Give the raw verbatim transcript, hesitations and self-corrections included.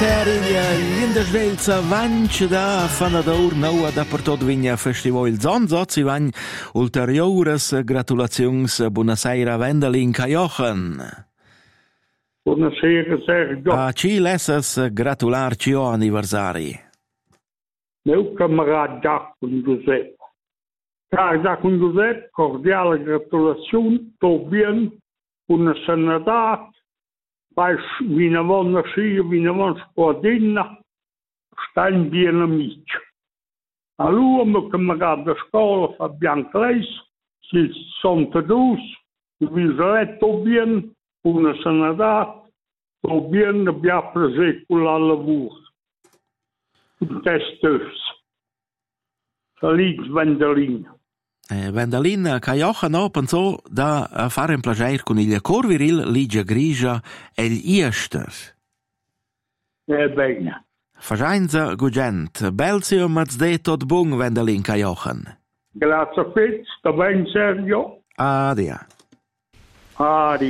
Teriglia, l'indesvelza vanch da fanador noua da per tot vigna festival Zonzot, si vagn ulteriores gratulazions buonasera Wendelin Cajochen. Buonasera Sergio. A ci lessas gratular cio anniversari. Meu camarada Giacomo Giuseppe. Caro Giacomo Giuseppe, cordiale gratulazione, to bien, una sanità, vai vinavon scia, vinavon squadrina, stai bien amici. Allora, meu camarada da scuola, Fabian Kleis, si sono tradus, vi letto bien, una sanità, to bien, abbiamo preso con la lavoro. Testus. Salut, Wendelin. Eh, Wendelin, Cajochen no, pensò da uh, fare un placer con il Corviril, Ligia Grigia e gli Iester. Eh bene. Fascheinza Gugent, Belzio mazde tot bung, Wendelin Cajochen. Grazie a te, sta bene Sergio. Adia. Adi.